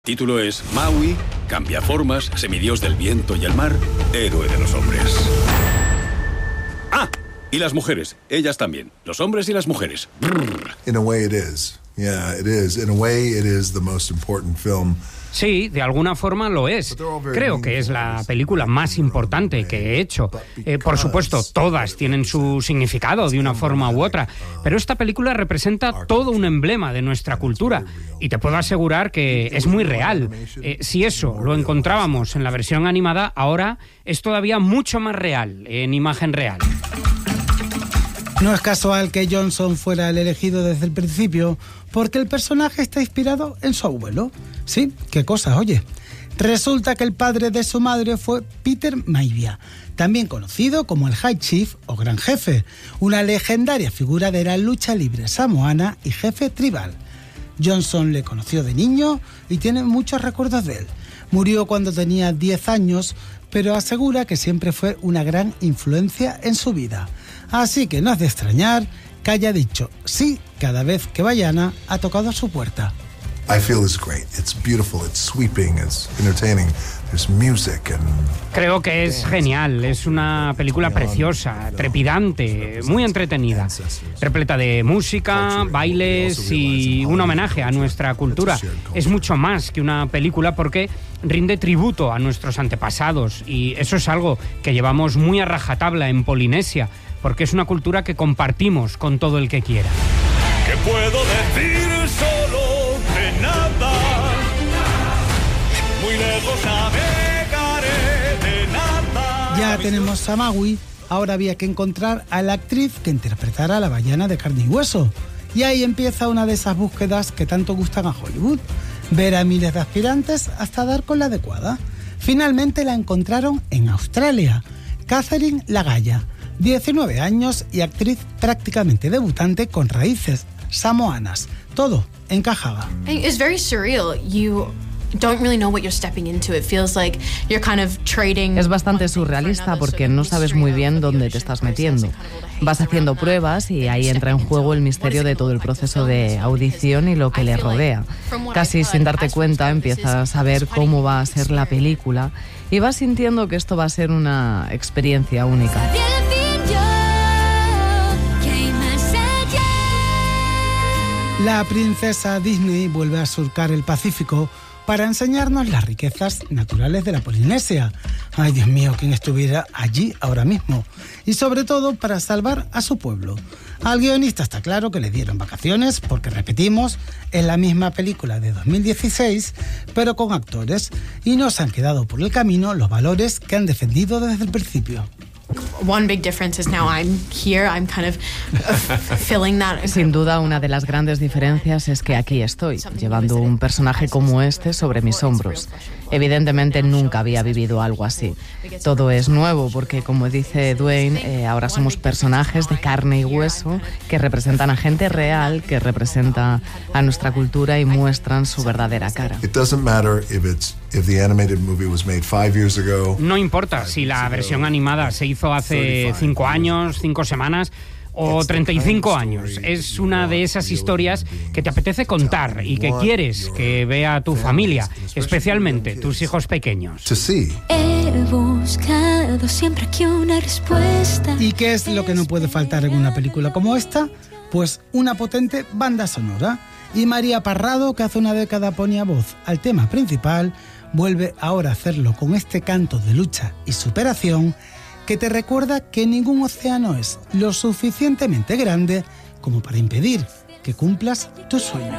Título es Maui, cambiaformas, semidios del viento y el mar, héroe de los hombres. ¡Ah! Y las mujeres, ellas también. Los hombres y las mujeres. In a way it is. Yeah, it is. In a way it is the most important film. Sí, de alguna forma lo es. Creo que es la película más importante que he hecho. Por supuesto, todas tienen su significado de una forma u otra, pero esta película representa todo un emblema de nuestra cultura y te puedo asegurar que es muy real. Si eso lo encontrábamos en la versión animada, ahora es todavía mucho más real, en imagen real. No es casual que Johnson fuera el elegido desde el principio, porque el personaje está inspirado en su abuelo. Sí, qué cosas, oye. Resulta que el padre de su madre fue Peter Maivia, también conocido como el High Chief o Gran Jefe, una legendaria figura de la lucha libre samoana y jefe tribal. Johnson le conoció de niño y tiene muchos recuerdos de él. Murió cuando tenía 10 años, pero asegura que siempre fue una gran influencia en su vida. Así que no es de extrañar que haya dicho sí cada vez que Vaiana ha tocado a su puerta. I feel it's great. It's beautiful, it's sweeping, it's entertaining. There's music and... Creo que es genial, es una película preciosa, trepidante, muy entretenida, repleta de música, bailes y un homenaje a nuestra cultura. Es mucho más que una película porque rinde tributo a nuestros antepasados y eso es algo que llevamos muy a rajatabla en Polinesia, porque es una cultura que compartimos con todo el que quiera. ¿Qué puedo decir? Solo de nada. Muy lejos navegaré de nada. Ya tenemos a Maui, ahora había que encontrar a la actriz que interpretara a la Vaiana de carne y hueso. Y ahí empieza una de esas búsquedas que tanto gustan a Hollywood. Ver a miles de aspirantes hasta dar con la adecuada. Finalmente la encontraron en Australia. Catherine Lagaya, 19 años y actriz prácticamente debutante con raíces samoanas. Todo encajaba. It's very surreal. You don't really know what you're stepping into. It feels like you're kind of trading. Es bastante surrealista porque no sabes muy bien dónde te estás metiendo. Vas haciendo pruebas y ahí entra en juego el misterio de todo el proceso de audición y lo que le rodea. Casi sin darte cuenta empiezas a ver cómo va a ser la película y vas sintiendo que esto va a ser una experiencia única. La princesa Disney vuelve a surcar el Pacífico para enseñarnos las riquezas naturales de la Polinesia. Ay, Dios mío, quien estuviera allí ahora mismo. Y sobre todo para salvar a su pueblo. Al guionista está claro que le dieron vacaciones porque, repetimos, es la misma película de 2016, pero con actores. Y no se han quedado por el camino los valores que han defendido desde el principio. One big difference is now I'm here, I'm kind of filling that. Sin duda, una de las grandes diferencias es que aquí estoy, llevando un personaje como este sobre mis hombros. Evidentemente nunca había vivido algo así. Todo es nuevo porque, como dice Dwayne, ahora somos personajes de carne y hueso que representan a gente real, que representa a nuestra cultura y muestran su verdadera cara. No importa si la versión animada se hizo hace 5 años, 5 semanas o 35 años. Es una de esas historias que te apetece contar y que quieres que vea tu familia, especialmente tus hijos pequeños. He buscado siempre aquí una respuesta. ¿Y qué es lo que no puede faltar en una película como esta? Pues una potente banda sonora. Y María Parrado, que hace una década ponía voz al tema principal, vuelve ahora a hacerlo con este canto de lucha y superación que te recuerda que ningún océano es lo suficientemente grande como para impedir que cumplas tus sueños.